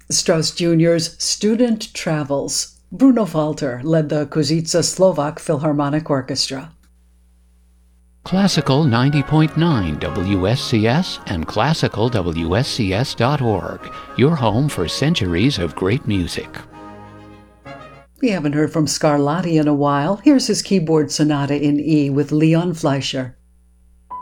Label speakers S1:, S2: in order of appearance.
S1: Strauss Jr.'s Student Travels. Bruno Walter led the Kozice Slovak Philharmonic Orchestra.
S2: Classical 90.9 WSCS and classicalwscs.org, your home for centuries of great music.
S1: We haven't heard from Scarlatti in a while. Here's his keyboard sonata in E with Leon Fleischer.